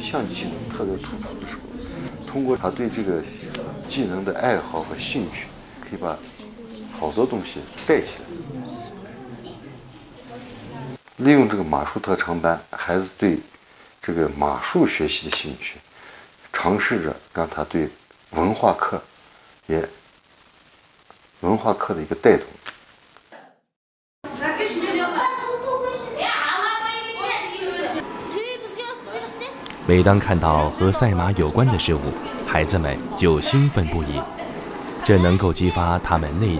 项技能特别突出的时候，通过他对这个技能的爱好和兴趣，可以把好多东西带起来。利用这个马术特长班，孩子对这个马术学习的兴趣，尝试着让他对文化课的一个带动。 每当看到和赛马有关的事物，孩子们就兴奋不已，这能够激发他们内